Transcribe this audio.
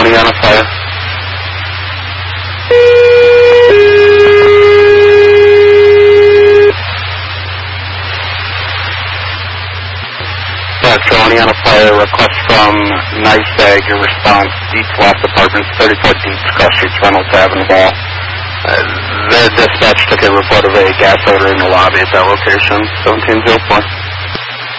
Tony on a fire. Tony on a fire, request from NYSEG, your response, Dietz Loft Apartments, 34 Dietz, Cross Streets, Reynolds Avenue Mall. The dispatch took a report of a gas odor in the lobby at that location, 1704.